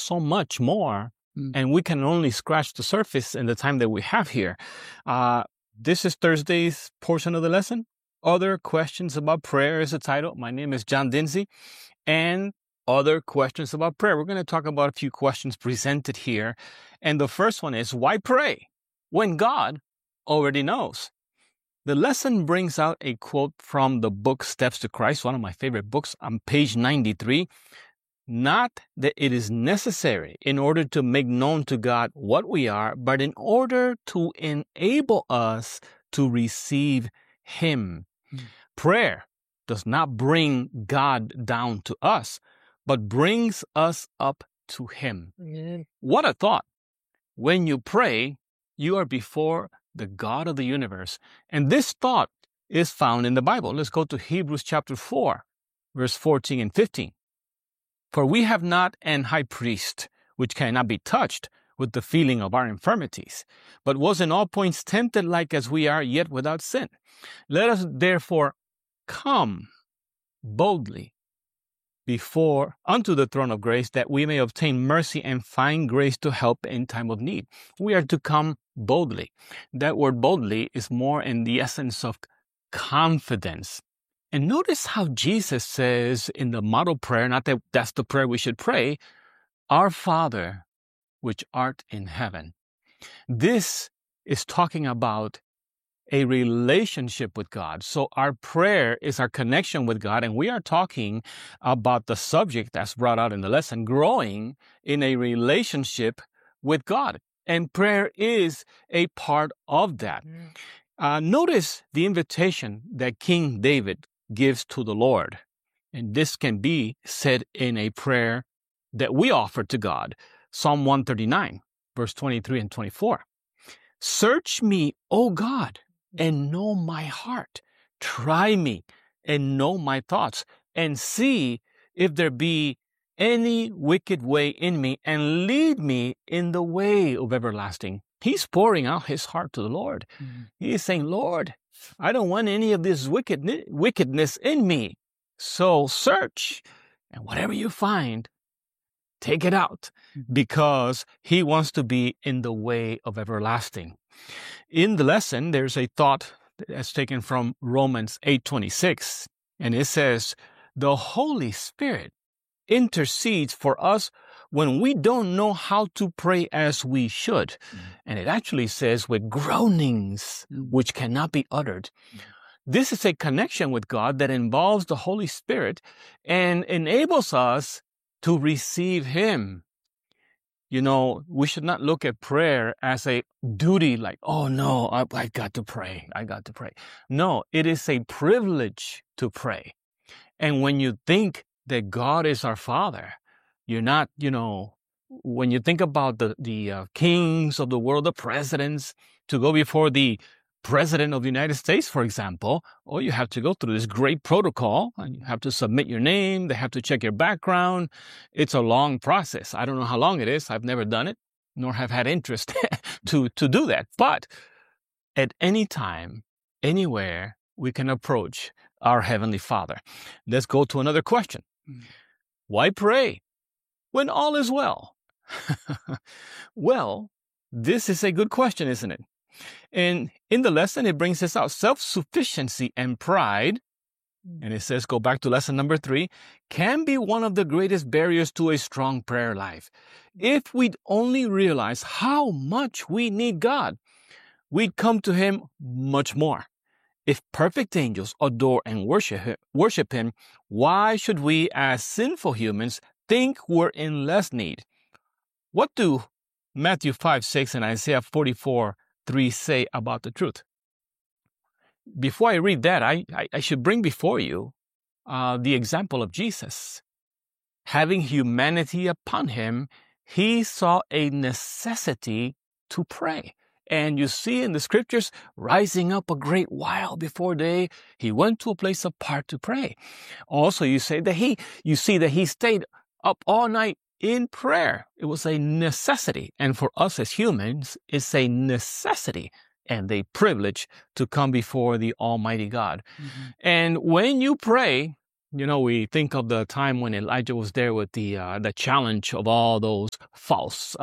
so much more, and we can only scratch the surface in the time that we have here. This is Thursday's portion of the lesson. Other questions about prayer is the title. My name is John Dinsey, and other questions about prayer. We're going to talk about a few questions presented here. And the first one is, why pray when God already knows? The lesson brings out a quote from the book Steps to Christ, one of my favorite books, on page 93. Not that it is necessary in order to make known to God what we are, but in order to enable us to receive Him. Prayer does not bring God down to us, but brings us up to Him. What a thought. When you pray, you are before the God of the universe. And this thought is found in the Bible. Let's go to Hebrews chapter 4, verse 14 and 15. For we have not an high priest, which cannot be touched with the feeling of our infirmities, but was in all points tempted like as we are, yet without sin. Let us therefore come boldly unto the throne of grace, that we may obtain mercy and find grace to help in time of need. We are to come boldly. That word boldly is more in the essence of confidence. And notice how Jesus says in the model prayer, not that that's the prayer we should pray, Our Father, which art in heaven. This is talking about a relationship with God. So our prayer is our connection with God, and we are talking about the subject that's brought out in the lesson, growing in a relationship with God. And prayer is a part of that. Notice the invitation that King David gives to the Lord. And this can be said in a prayer that we offer to God. Psalm 139, verse 23 and 24. Search me, O God, and know my heart. Try me and know my thoughts, and see if there be any wicked way in me, and lead me in the way of everlasting. He's pouring out his heart to the Lord. He is saying, Lord, I don't want any of this wickedness in me. So search, and whatever you find, take it out, because he wants to be in the way of everlasting. In the lesson, there's a thought that's taken from Romans 8:26, and it says, the Holy Spirit intercedes for us when we don't know how to pray as we should. And it actually says with groanings which cannot be uttered. This is a connection with God that involves the Holy Spirit and enables us to receive Him. You know, we should not look at prayer as a duty, like, oh no, I got to pray. I got to pray. No, it is a privilege to pray. And when you think that God is our Father, you're not, when you think about the kings of the world, the presidents, to go before the President of the United States, for example, you have to go through this great protocol, and you have to submit your name. They have to check your background. It's a long process. I don't know how long it is. I've never done it, nor have had interest to do that. But at any time, anywhere, we can approach our Heavenly Father. Let's go to another question. Why pray when all is well? Well, this is a good question, isn't it? And in the lesson, it brings us out self-sufficiency and pride. And it says, go back to lesson number 3, can be one of the greatest barriers to a strong prayer life. If we'd only realize how much we need God, we'd come to Him much more. If perfect angels adore and worship Him, why should we as sinful humans think we're in less need? What do Matthew 5:6 and Isaiah 44:3 say about the truth? Before I read that, I should bring before you the example of Jesus. Having humanity upon Him, He saw a necessity to pray. And you see in the scriptures, rising up a great while before day, He went to a place apart to pray. Also, you see that He stayed up all night in prayer. It was a necessity. And for us as humans, it's a necessity and a privilege to come before the Almighty God. And when you pray, You know, we think of the time when Elijah was there with the challenge of all those false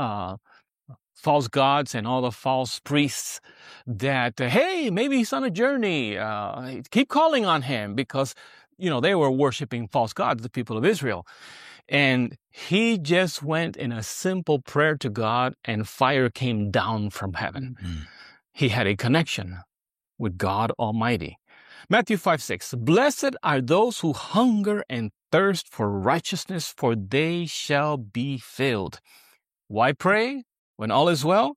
gods and all the false priests that, hey, maybe he's on a journey. Keep calling on him, because, you know, they were worshiping false gods, the people of Israel. And he just went in a simple prayer to God, and fire came down from heaven. Mm-hmm. He had a connection with God Almighty. Matthew 5:6, blessed are those who hunger and thirst for righteousness, for they shall be filled. Why pray when all is well?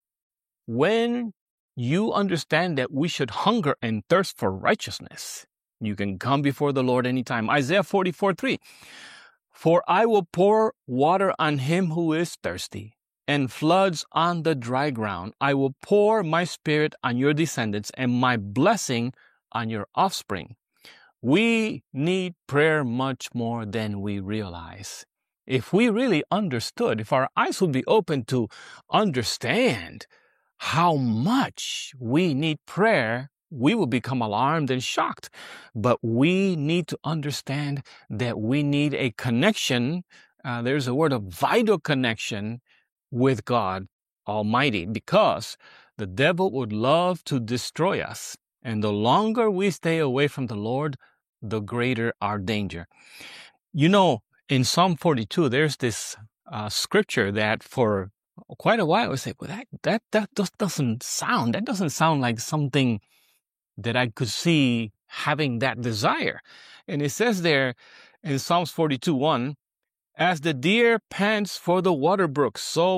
When you understand that we should hunger and thirst for righteousness, you can come before the Lord anytime. Isaiah 44:3, for I will pour water on him who is thirsty, and floods on the dry ground. I will pour my spirit on your descendants and my blessing on your offspring. We need prayer much more than we realize. If we really understood, if our eyes would be open to understand how much we need prayer, we will become alarmed and shocked. But we need to understand that we need a connection. There's a word of vital connection with God Almighty, because the devil would love to destroy us. And the longer we stay away from the Lord, the greater our danger. You know, in Psalm 42, there's this scripture that for quite a while I say, well, that just doesn't sound like something that I could see having that desire. And it says there in Psalms 42:1, as the deer pants for the water brook, so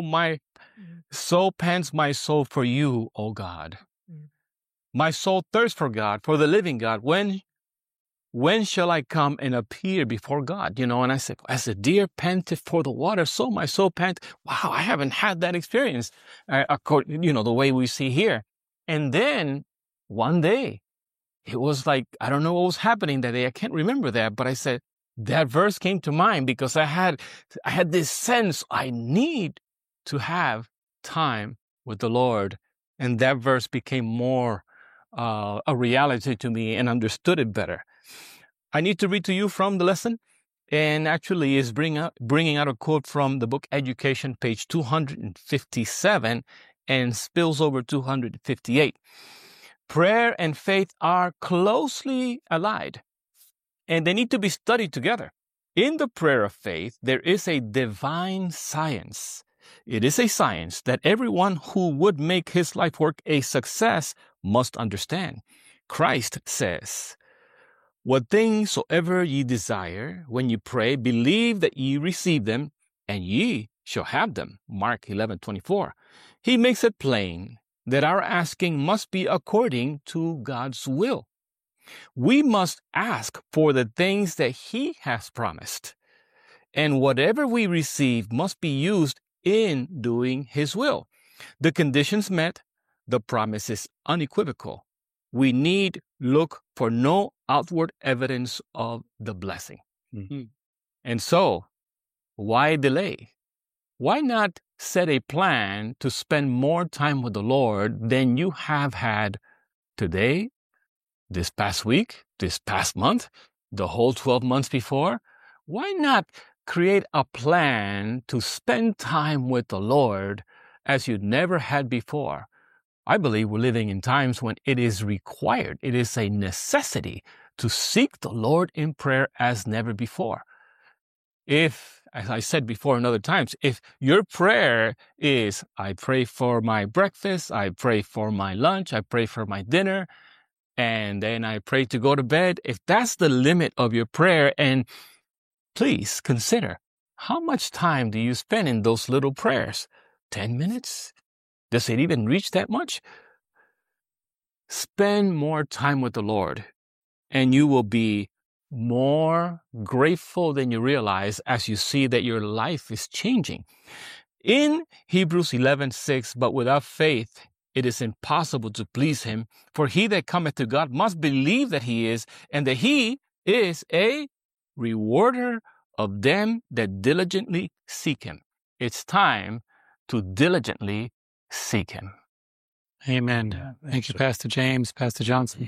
pants my soul for you, O God. My soul thirsts for God, for the living God. When shall I come and appear before God? You know, and I said, as the deer panteth for the water, so my soul panteth. Wow, I haven't had that experience, according, you know, the way we see here. And then one day, it was like, I don't know what was happening that day. I can't remember that, but I said, that verse came to mind because I had this sense I need to have time with the Lord. And that verse became more a reality to me, and understood it better. I need to read to you from the lesson, and actually is bringing out a quote from the book Education, page 257, and spills over 258. Prayer and faith are closely allied, and they need to be studied together. In the prayer of faith, there is a divine science. It is a science that everyone who would make his life work a success must understand. Christ says, what things soever ye desire, when ye pray, believe that ye receive them, and ye shall have them. Mark 11:24. He makes it plain that our asking must be according to God's will. We must ask for the things that He has promised, and whatever we receive must be used in doing His will. The conditions met, the promise is unequivocal. We need look for no outward evidence of the blessing. Mm-hmm. And so, why delay? Why not set a plan to spend more time with the Lord than you have had today, this past week, this past month, the whole 12 months before? Why not create a plan to spend time with the Lord as you never had before? I believe we're living in times when it is required. It is a necessity to seek the Lord in prayer as never before. If, as I said before in other times, if your prayer is, I pray for my breakfast, I pray for my lunch, I pray for my dinner, and then I pray to go to bed, if that's the limit of your prayer, and please consider, how much time do you spend in those little prayers? 10 minutes? Does it even reach that much? Spend more time with the Lord, and you will be more grateful than you realize as you see that your life is changing. In Hebrews 11:6, but without faith it is impossible to please Him, for he that cometh to God must believe that He is, and that He is a rewarder of them that diligently seek Him. It's time to diligently seek Him. Amen. Thank you, Pastor James, Pastor Johnson.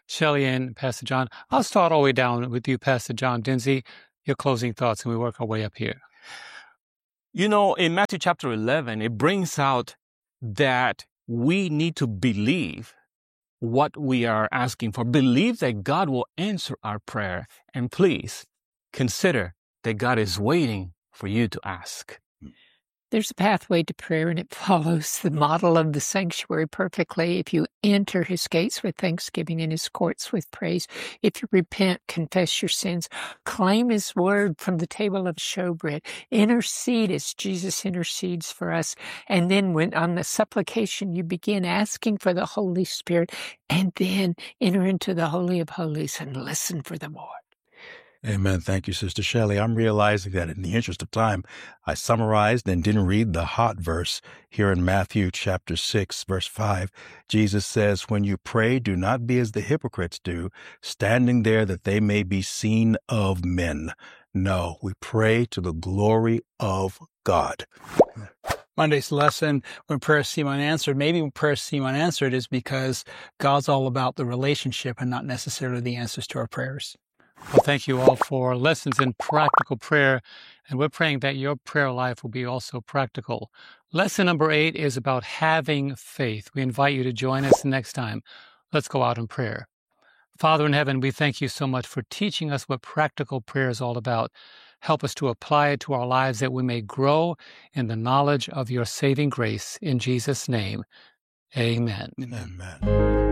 Shelley and Pastor John. I'll start all the way down with you, Pastor John Dinsey. Your closing thoughts, and we work our way up here. You know, in Matthew chapter 11, it brings out that we need to believe what we are asking for. Believe that God will answer our prayer. And please consider that God is waiting for you to ask. There's a pathway to prayer, and it follows the model of the sanctuary perfectly. If you enter his gates with thanksgiving and his courts with praise, if you repent, confess your sins, claim his word from the table of showbread, intercede as Jesus intercedes for us, and then when on the supplication you begin asking for the Holy Spirit, and then enter into the Holy of Holies and listen for the Lord. Amen. Thank you, Sister Shelley. I'm realizing that in the interest of time, I summarized and didn't read the hot verse here in Matthew chapter 6, verse 5. Jesus says, when you pray, do not be as the hypocrites do, standing there that they may be seen of men. No, we pray to the glory of God. Monday's lesson, when prayers seem unanswered, maybe when prayers seem unanswered is because God's all about the relationship and not necessarily the answers to our prayers. Well, thank you all for lessons in practical prayer, and we're praying that your prayer life will be also practical. Lesson number 8 is about having faith. We invite you to join us next time. Let's go out in prayer. Father in heaven, we thank you so much for teaching us what practical prayer is all about. Help us to apply it to our lives that we may grow in the knowledge of your saving grace. In Jesus' name, amen. Amen.